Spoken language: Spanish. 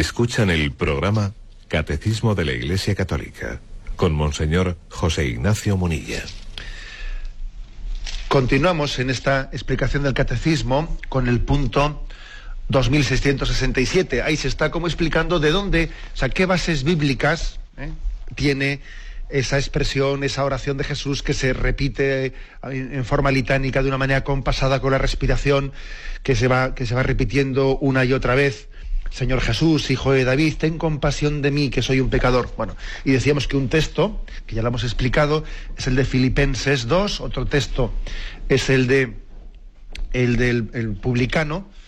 Escuchan el programa Catecismo de la Iglesia Católica con Monseñor José Ignacio Munilla. Continuamos en esta explicación del Catecismo con el punto 2667. Ahí se está como explicando de dónde, o sea, qué bases bíblicas tiene esa expresión, esa oración de Jesús que se repite en forma litánica de una manera compasada con la respiración, que se va repitiendo una y otra vez. Señor Jesús, Hijo de David, ten compasión de mí, que soy un pecador. Bueno, y decíamos que un texto, que ya lo hemos explicado, es el de Filipenses 2, otro texto es el del publicano,